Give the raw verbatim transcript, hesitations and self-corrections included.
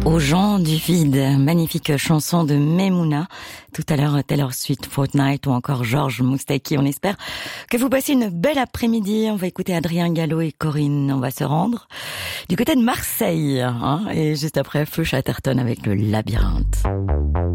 Aux gens du vide, magnifique chanson de Memouna. Tout à l'heure, Taylor Swift, Fortnite ou encore Georges Moustaki. On espère que vous passez une belle après-midi. On va écouter Adrien Gallo et Corinne. On va se rendre du côté de Marseille, hein, et juste après, Feu Chatterton avec le Labyrinthe.